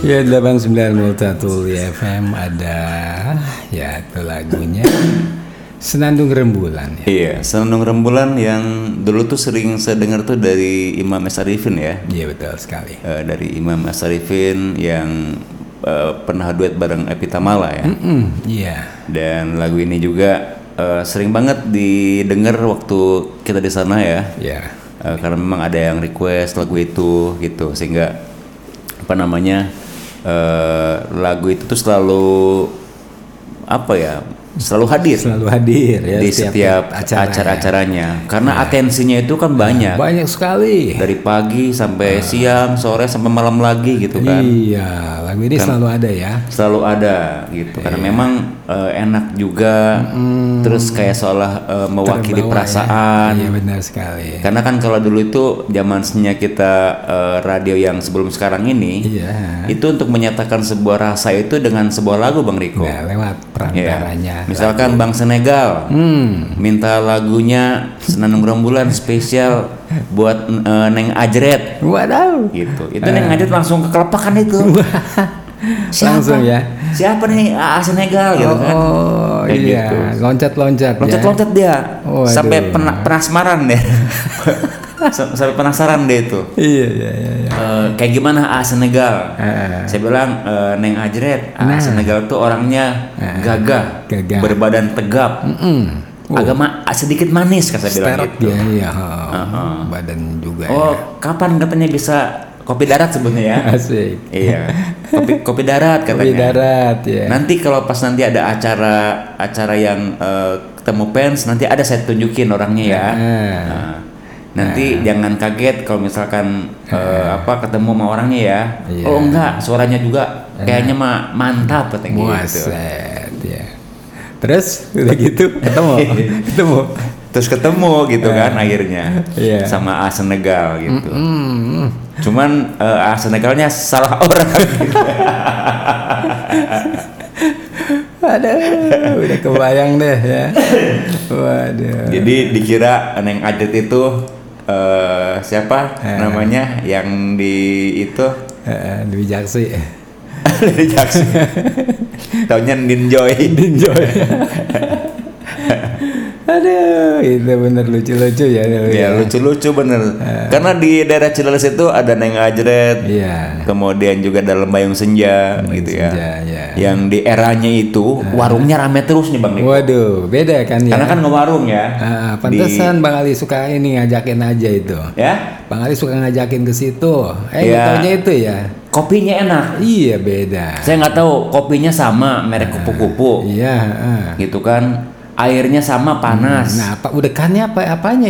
Ya 89.1 FM ada ya itu lagunya Senandung Rembulan ya. Iya, Senandung Rembulan yang dulu tuh sering saya dengar tuh dari Imam S. Arifin ya. Iya betul sekali. Dari Imam S. Arifin yang pernah duet bareng Epi Tamala ya. Iya. Dan lagu ini juga sering banget didengar waktu kita di sana ya. Iya. Karena memang ada yang request lagu itu gitu, sehingga apa namanya lagu itu tuh selalu apa ya, selalu hadir ya di setiap acara-acaranya karena atensinya itu kan banyak sekali dari pagi sampai siang, sore sampai malam lagi gitu kan. Iya, lagu ini kan selalu ada gitu karena memang enak juga, terus kayak seolah mewakili perasaan ya. Iya benar sekali, karena kan kalau dulu itu zamannya kita radio yang sebelum sekarang ini itu untuk menyatakan sebuah rasa itu dengan sebuah lagu Bang Riko lewat perantaranya. Misalkan lagu. Bang Senegal minta lagunya Senandung Rembulan spesial buat Neng Ajret. Waduh. Gitu. Itu Neng Ajret langsung kekelepakan itu. Langsung ya. Siapa nih Senegal gitu kan? Oh iya. Gitu. Loncat-loncat dia. Sampai penasaran deh. Sampai penasaran deh itu. Iya. Kayak gimana Senegal? Saya bilang Neng Ajret. Senegal tuh orangnya gagah, berbadan tegap, agak sedikit manis kata bilang gitu. Iya. Badan juga. Kapan katanya bisa kopi darat sebetulnya ya? Asik. Iya. Kopi darat katanya. Kopi darat ya. Nanti kalau pas nanti ada acara yang ketemu fans, nanti ada saya tunjukin orangnya ya. Nanti jangan kaget kalau misalkan ketemu sama orangnya ya. Oh enggak, suaranya juga kayaknya mantap katanya gitu. Ya. Terus udah gitu ketemu gitu kan akhirnya sama Senegal gitu. Cuman Senegalnya salah orang. Aduh, udah kebayang deh ya. Waduh. Jadi dikira Neng Ajret itu siapa namanya yang di itu Dwi Jaksi. Dwi Jaksi. Taunya Ninjoy. Aduh, itu bener lucu-lucu ya. Iya, lucu-lucu bener. Karena di daerah Cileles itu ada Neng Ajret. Iya. Kemudian juga ada Lembayung Senja gitu ya. Yang di eranya itu warungnya rame terus nih Bang Niko. Waduh, beda kan ya. Karena kan ngewarung ya. Pantesan Bang Ali suka ngajakin aja itu. Ya? Bang Ali suka ngajakin ke situ. Taunya itu ya. Kopinya enak. Iya, beda. Saya nggak tahu kopinya sama merek kupu-kupu. Iya. Gitu kan. Airnya sama panas. Nah, udekannya apanya